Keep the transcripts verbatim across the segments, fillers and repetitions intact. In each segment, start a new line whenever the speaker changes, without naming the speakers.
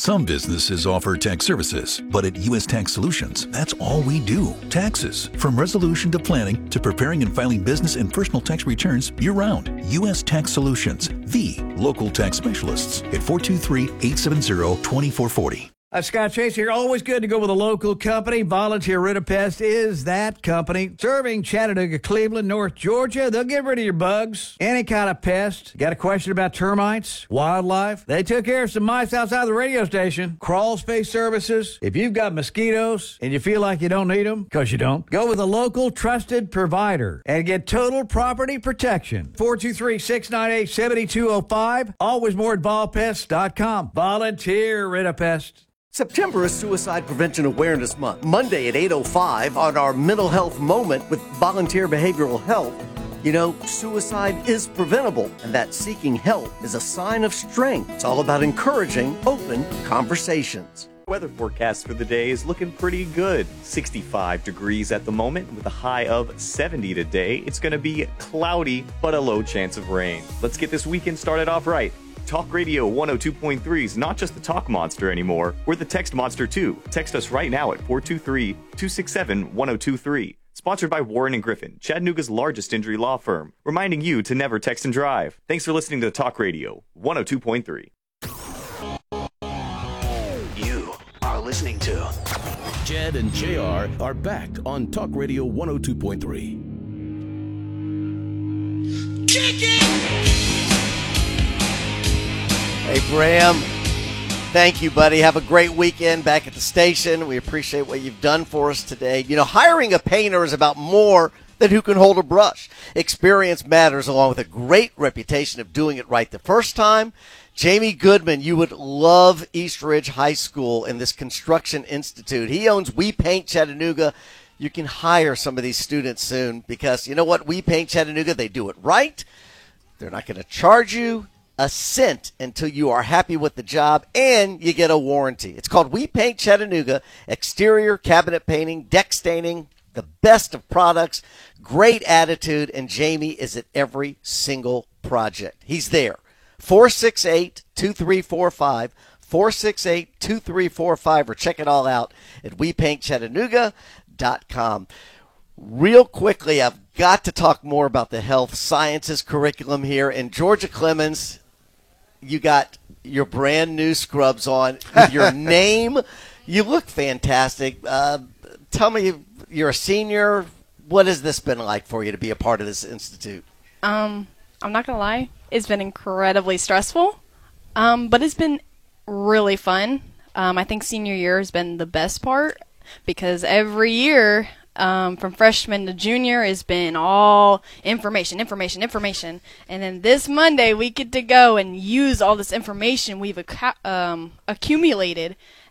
Some businesses offer tax services, but at U S Tax Solutions, that's all we do. Taxes. From resolution to planning to preparing and filing business and personal tax returns year-round. U S Tax Solutions, the local tax specialists at four two three, eight seven zero, two four four zero.
Uh, Scott Chase here. Always good to go with a local company. Volunteer Rid-A-Pest is that company. Serving Chattanooga, Cleveland, North Georgia. They'll get rid of your bugs. Any kind of pest. Got a question about termites, wildlife? They took care of some mice outside the radio station. Crawl space services. If you've got mosquitoes and you feel like you don't need them, because you don't, go with a local trusted provider and get total property protection. four two three, six nine eight, seven two zero five. Always more at vol pest dot com. Volunteer Rid-A-Pest.
September is Suicide Prevention Awareness Month. Monday at eight oh five on our Mental Health Moment with Volunteer Behavioral Health. You know, suicide is preventable, and that seeking help is a sign of strength. It's all about encouraging open conversations.
Weather forecast for the day is looking pretty good. sixty-five degrees at the moment with a high of seventy today. It's going to be cloudy, but a low chance of rain. Let's get this weekend started off right. Talk Radio one oh two point three is not just the talk monster anymore. We're the text monster too. Text us right now at four two three, two six seven, one oh two three. Sponsored by Warren and Griffin, Chattanooga's largest injury law firm. Reminding you to never text and drive. Thanks for listening to Talk Radio one oh two point three.
You are listening to
Jed and J R are back on Talk Radio one oh two point three.
Kick it!
Hey, Bram. Thank you, buddy. Have a great weekend back at the station. We appreciate what you've done for us today. You know, hiring a painter is about more than who can hold a brush. Experience matters, along with a great reputation of doing it right the first time. Jamie Goodman, you would love East Ridge High School and this Construction Institute. He owns We Paint Chattanooga. You can hire some of these students soon because, you know what? We Paint Chattanooga, they do it right. They're not going to charge you a cent until you are happy with the job, and you get a warranty. It's called We Paint Chattanooga. Exterior cabinet painting, deck staining, the best of products, great attitude, and Jamie is at every single project. He's there. four six eight, two three four five, four six eight, two three four five, or check it all out at we paint chattanooga dot com. Real quickly, I've got to talk more about the health sciences curriculum here. And Georgia Clemens, you got your brand new scrubs on with your name. You look fantastic. Uh, tell me, you're a senior. What has this been like for you to be a part of this institute?
Um, I'm not going to lie. It's been incredibly stressful, um, but it's been really fun. Um, I think senior year has been the best part because every year Um, from freshman to junior has been all information, information, information. And then this Monday we get to go and use all this information we've accu- um, accumulated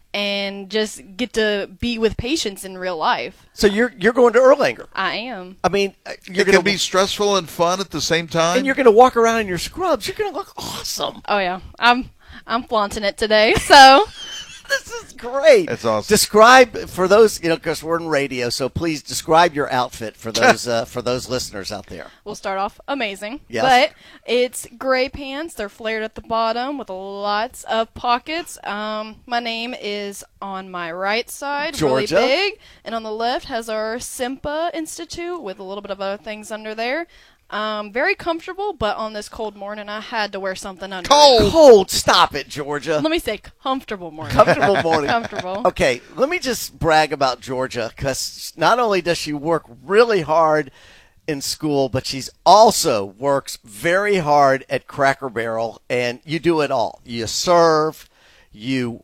and just get to be with patients in real life.
So you're you're going to Erlanger.
I am.
I mean, you're
it
going
can be stressful and fun at the same time.
And you're going to walk around in your scrubs. You're going to look awesome.
Oh, yeah. I'm, I'm flaunting it today, so...
This is great.
That's awesome.
Describe for those, you know, because we're in radio, so please describe your outfit for those uh, for those listeners out there.
We'll start off amazing.
Yes.
But it's gray pants. They're flared at the bottom with lots of pockets. Um, my name is on my right side,
Georgia.
really big, and on the left has our SIMPA Institute with a little bit of other things under there. Um, very comfortable, but on this cold morning, I had to wear something under.
Cold, cold. Stop it, Georgia.
Let me say comfortable morning.
Comfortable morning.
Comfortable.
Okay, let me just brag about Georgia because not only does she work really hard in school, but she's also works very hard at Cracker Barrel, and you do it all. You serve, you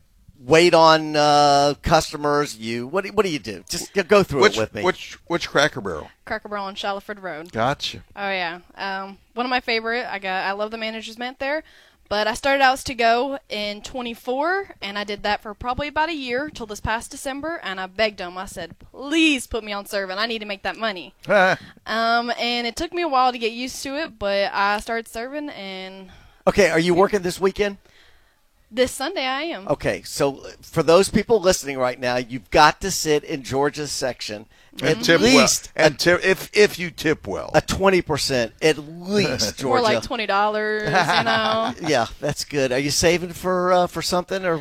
wait on uh, customers. You what? Do, what do you do? Just go through
which,
it with me.
Which which Cracker Barrel?
Cracker Barrel on Shaliford Road.
Gotcha.
Oh yeah, um, one of my favorite. I got. I love the management there. But I started out as to go in twenty-four, and I did that for probably about a year till this past December. And I begged them. I said, "Please put me on serving. I need to make that money." um, and it took me a while to get used to it, but I started serving. And
okay, are you working this weekend?
This Sunday I am.
Okay, so for those people listening right now, you've got to sit in Georgia's section.
And
at
tip
least
well. And tip, if if you tip well.
A twenty percent, at least, Georgia.
More like twenty dollars, you know.
Yeah, that's good. Are you saving for uh, for something, or